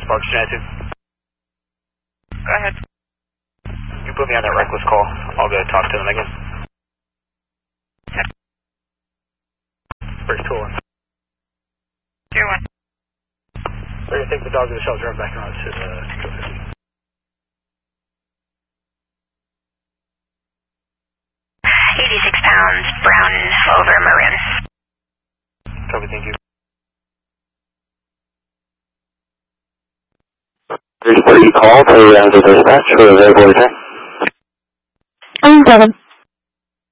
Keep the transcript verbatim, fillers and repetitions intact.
Sparks Genetic. Go ahead. You put me on that reckless call. I'll go talk to them again. Bridge two one. two one. We're going to take the dog to the shelter and back around to the two fifty. eighty-six pounds, brown over maroon. Copy, thank you. There's a call to uh, the dispatch for available return. nine seven.